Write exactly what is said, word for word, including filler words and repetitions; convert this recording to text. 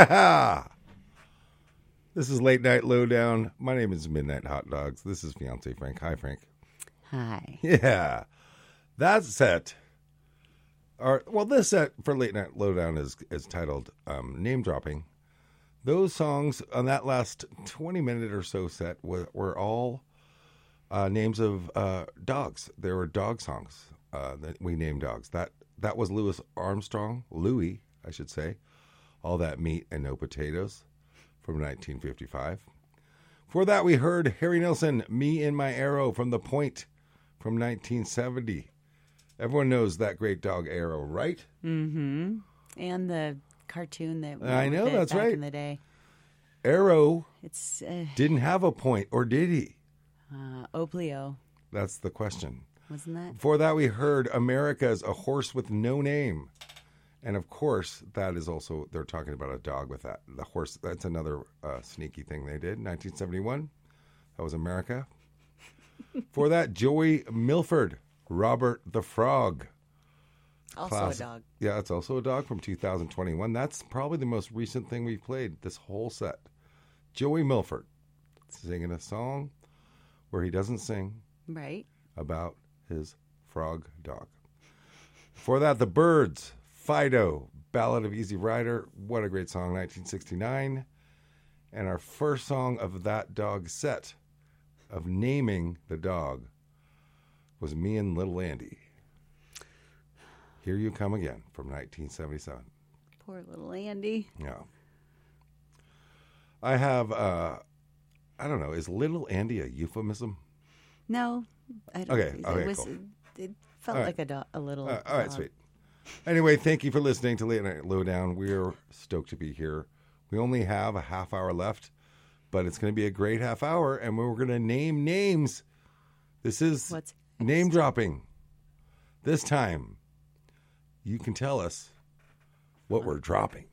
This is Late Night Lowdown. My name is Midnight Hot Dogs. This is fiance Frank. Hi, Frank. Hi. Yeah. That set, or, well, this set for Late Night Lowdown is, is titled um, Name Dropping. Those songs on that last twenty minute or so set were, were all uh, names of uh, dogs. There were dog songs uh, that we named dogs. That that was Louis Armstrong, Louis, I should say. All That Meat and No Potatoes from nineteen fifty-five. For that, we heard Harry Nilsson, Me and My Arrow from The Point from nineteen seventy. Everyone knows that great dog Arrow, right? Mm-hmm. And the cartoon that I know, that's back right. in the day. Arrow It's uh, didn't have a point, or did he? uh, Oplio, That's the question. wasn't that? Before that, we heard America's A Horse with No Name. And of course, that is also, they're talking about a dog with that. The horse, that's another uh, sneaky thing they did. nineteen seventy-one, that was America. For that, Joey Milford, Robert the Frog. Also Class- a dog. Yeah, it's also a dog from two thousand twenty-one. That's probably the most recent thing we've played this whole set. Joey Milford singing a song where he doesn't sing Right. about his frog dog. For that, The Byrds, Fido, Ballad of Easy Rider. What a great song, nineteen sixty-nine. And our first song of that dog set, of naming the dog, was Me and Little Andy. Here You Come Again from nineteen seventy-seven. Poor little Andy. Yeah. I have, uh, I don't know, is Little Andy a euphemism? No, I don't. Okay, it okay, was. cool. It felt All right. like a, do- a little. Uh, all right, dog. sweet. Anyway, thank you for listening to Late Night Lowdown. We're stoked to be here. We only have a half hour left, but it's going to be a great half hour, and we're going to name names. This is What's name dropping. This time, you can tell us what we're dropping.